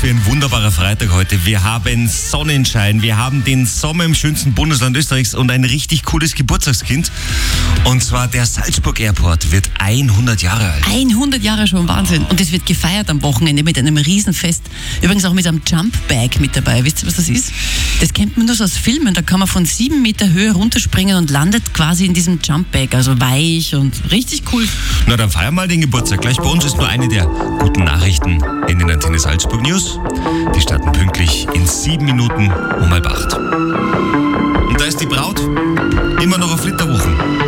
für ein wunderbarer Freitag heute. Wir haben Sonnenschein, wir haben den Sommer im schönsten Bundesland Österreichs und ein richtig cooles Geburtstagskind. Und zwar der Salzburg Airport wird 100 Jahre alt. 100 Jahre schon, Wahnsinn. Und es wird gefeiert am Wochenende mit einem Riesenfest. Übrigens auch mit einem Jumpbag mit dabei. Wisst ihr, was das ist? Das kennt man nur so aus Filmen. Da kann man von 7 Meter Höhe runterspringen und landet quasi in diesem Jumpbag. Also weich und richtig cool. Na, dann feiern wir mal den Geburtstag. Gleich bei uns ist nur eine der guten Nachrichten in den Antenne Salzburg News. Die starten pünktlich in 7 Minuten um 7:30. Und da ist die Braut immer noch auf Flitterwochen.